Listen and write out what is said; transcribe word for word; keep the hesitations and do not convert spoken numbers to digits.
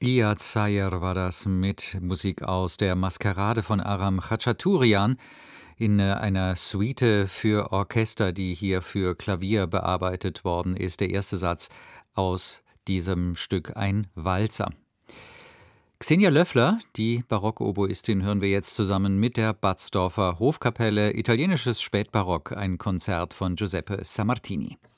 Iyad Sayar war das mit Musik aus der Maskerade von Aram Khachaturian in äh, einer Suite für Orchester, die hier für Klavier bearbeitet worden ist. Der erste Satz aus diesem Stück, ein Walzer. Xenia Löffler, die Barockoboistin, hören wir jetzt zusammen mit der Batzdorfer Hofkapelle, italienisches Spätbarock, ein Konzert von Giuseppe Sammartini.